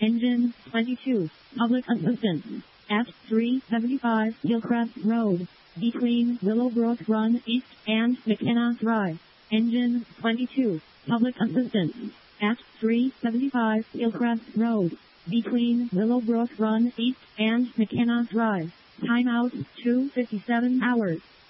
Engine 22, public assistance. At 375 Hillcrest Road, between Willowbrook Run East and McKenna Drive. Engine 22, public assistance. At 375 Hillcrest Road, between Willowbrook Run East and McKenna Drive. Timeout 2:57 hours.